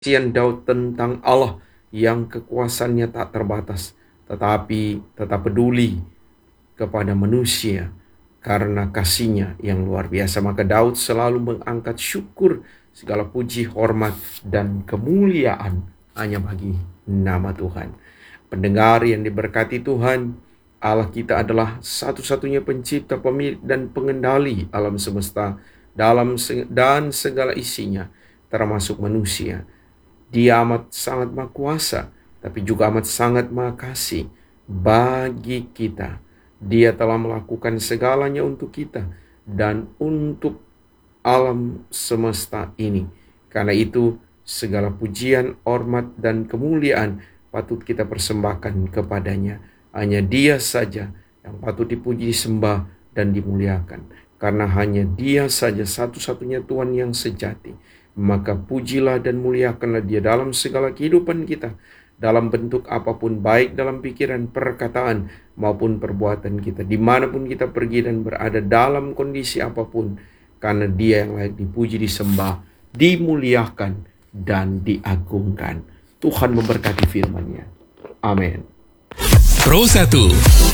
kesaksian Daud tentang Allah yang kekuasaannya tak terbatas, tetapi tetap peduli kepada manusia karena kasihnya yang luar biasa. Maka Daud selalu mengangkat syukur, segala puji, hormat, dan kemuliaan hanya bagi nama Tuhan. Pendengar yang diberkati Tuhan, Allah kita adalah satu-satunya pencipta, pemilik, dan pengendali alam semesta dan segala isinya, termasuk manusia. Dia amat sangat maha kuasa, tapi juga amat sangat maha kasih bagi kita. Dia telah melakukan segalanya untuk kita dan untuk alam semesta ini. Karena itu, segala pujian, hormat, dan kemuliaan patut kita persembahkan kepadanya. Hanya Dia saja yang patut dipuji, disembah, dan dimuliakan. Karena hanya Dia saja satu-satunya Tuhan yang sejati. Maka pujilah dan muliakanlah Dia dalam segala kehidupan kita, dalam bentuk apapun, baik dalam pikiran, perkataan, maupun perbuatan kita, dimanapun kita pergi dan berada dalam kondisi apapun, karena Dia yang layak dipuji, disembah, dimuliakan, dan diagungkan. Tuhan memberkati firman-Nya. Amin. Pro 1